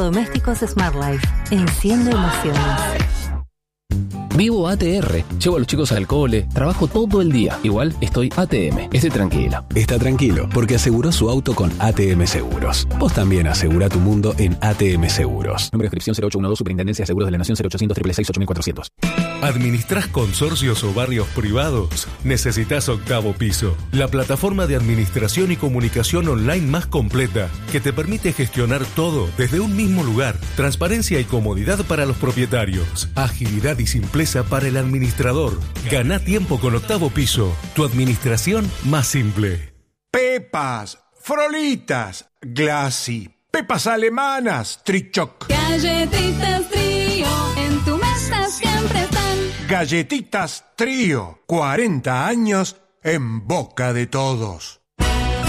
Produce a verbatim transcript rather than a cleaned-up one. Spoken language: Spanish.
Domésticos Smart Life. Enciende emociones. Vivo A T R, llevo a los chicos al cole, trabajo todo el día. Igual estoy A T M, estoy tranquilo. Está tranquilo, porque aseguró su auto con A T M Seguros. Vos también asegura tu mundo en A T M Seguros. Número de inscripción cero ocho uno dos, Superintendencia de Seguros de la Nación, cero ochocientos, seiscientos sesenta y seis, ocho mil cuatrocientos. ¿Administrás consorcios o barrios privados? Necesitas Octavo Piso, la plataforma de administración y comunicación online más completa que te permite gestionar todo desde un mismo lugar. Transparencia y comodidad para los propietarios. Agilidad y simpleza para el administrador. Gana tiempo con Octavo Piso. Tu administración más simple. Pepas, Frolitas, Glassy, Pepas alemanas, Trichoc. Galletitas Trío, en tu mesa siempre están. Galletitas Trío, cuarenta años en boca de todos.